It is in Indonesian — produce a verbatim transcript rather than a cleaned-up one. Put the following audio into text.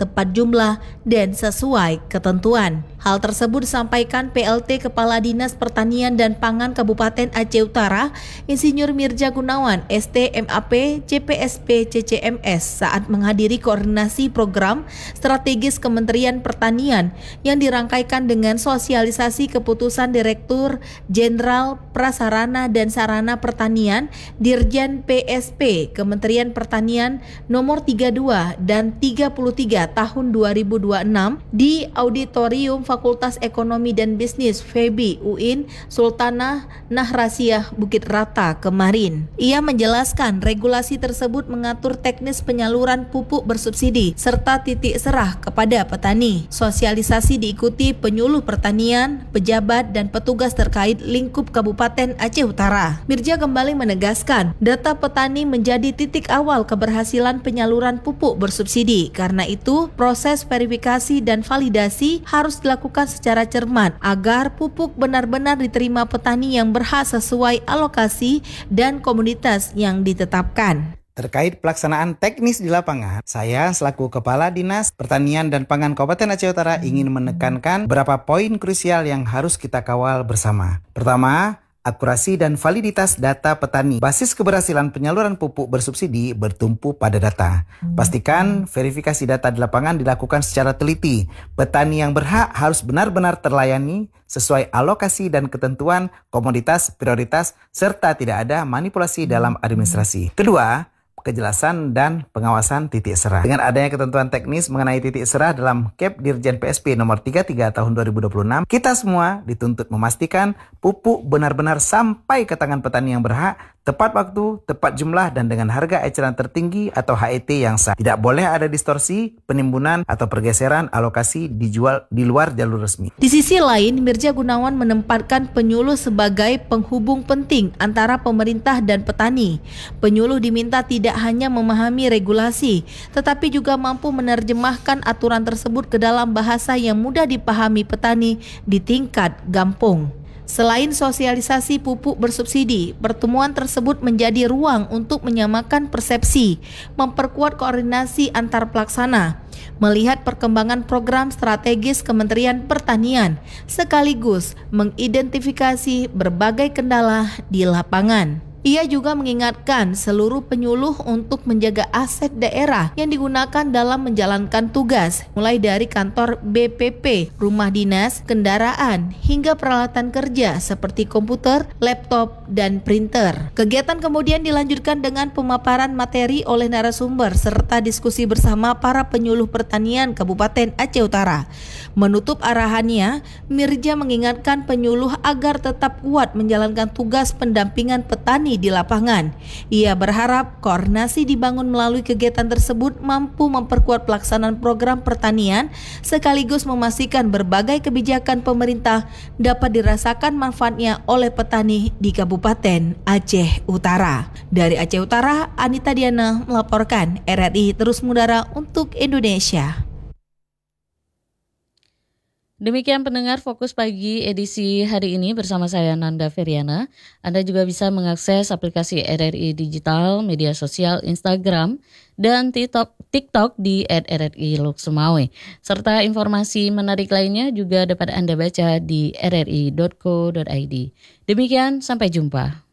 tepat jumlah dan sesuai ketentuan. Hal tersebut disampaikan P L T Kepala Dinas Pertanian dan Pangan Kabupaten Aceh Utara, Insinyur Mirja Gunawan, S T M A P C P S P C C M S saat menghadiri koordinasi program strategis Kementerian Pertanian yang dirangkaikan dengan sosialisasi keputusan Direktur Jenderal Prasarana dan Sarana Pertanian Dirjen P S P Kementerian Pertanian nomor tiga puluh dua dan tiga puluh tiga tahun dua ribu dua puluh enam di Auditorium Fakultas Ekonomi dan Bisnis F E B I U I N Sultanah Nahrasiyah Bukit Rata kemarin. Ia menjelaskan regulasi tersebut mengatur teknis penyaluran pupuk bersubsidi serta titik serah kepada petani. Sosialisasi diikuti penyuluh pertanian, pejabat dan petugas terkait lingkup Kabupaten Aceh Utara. Mirja kembali menegaskan, data petani menjadi titik awal keberhasilan penyaluran pupuk bersubsidi. Karena itu, proses verifikasi dan validasi harus dilakukan secara cermat agar pupuk benar-benar diterima petani yang berhak sesuai alokasi dan komoditas yang ditetapkan. Terkait pelaksanaan teknis di lapangan, saya selaku Kepala Dinas Pertanian dan Pangan Kabupaten Aceh Utara ingin menekankan beberapa poin krusial yang harus kita kawal bersama. Pertama, akurasi dan validitas data petani. Basis keberhasilan penyaluran pupuk bersubsidi bertumpu pada data. Pastikan verifikasi data di lapangan dilakukan secara teliti. Petani yang berhak harus benar-benar terlayani sesuai alokasi dan ketentuan komoditas prioritas serta tidak ada manipulasi dalam administrasi. Kedua, kejelasan dan pengawasan titik serah. Dengan adanya ketentuan teknis mengenai titik serah dalam K E P Dirjen P S P nomor tiga puluh tiga tahun dua ribu dua puluh enam, kita semua dituntut memastikan pupuk benar-benar sampai ke tangan petani yang berhak, tepat waktu, tepat jumlah, dan dengan harga eceran tertinggi atau H E T yang sah. Tidak boleh ada distorsi, penimbunan, atau pergeseran alokasi dijual di luar jalur resmi. Di sisi lain, Mirja Gunawan menempatkan penyuluh sebagai penghubung penting antara pemerintah dan petani. Penyuluh diminta tidak hanya memahami regulasi, tetapi juga mampu menerjemahkan aturan tersebut ke dalam bahasa yang mudah dipahami petani di tingkat gampung. Selain sosialisasi pupuk bersubsidi, pertemuan tersebut menjadi ruang untuk menyamakan persepsi, memperkuat koordinasi antar pelaksana, melihat perkembangan program strategis Kementerian Pertanian, sekaligus mengidentifikasi berbagai kendala di lapangan. Ia juga mengingatkan seluruh penyuluh untuk menjaga aset daerah yang digunakan dalam menjalankan tugas, mulai dari kantor B P P, rumah dinas, kendaraan, hingga peralatan kerja seperti komputer, laptop, dan printer. Kegiatan kemudian dilanjutkan dengan pemaparan materi oleh narasumber serta diskusi bersama para penyuluh pertanian Kabupaten Aceh Utara. Menutup arahannya, Mirja mengingatkan penyuluh agar tetap kuat menjalankan tugas pendampingan petani di lapangan. Ia berharap koordinasi dibangun melalui kegiatan tersebut mampu memperkuat pelaksanaan program pertanian sekaligus memastikan berbagai kebijakan pemerintah dapat dirasakan manfaatnya oleh petani di Kabupaten Aceh Utara. Dari Aceh Utara, Anita Diana melaporkan. R R I terus mengudara untuk Indonesia. Demikian pendengar Fokus Pagi edisi hari ini bersama saya Nanda Feriana. Anda juga bisa mengakses aplikasi R R I Digital, media sosial Instagram, dan TikTok, TikTok di et R R I Lok Sumawe. Serta informasi menarik lainnya juga dapat Anda baca di r r i dot co dot i d. Demikian, sampai jumpa.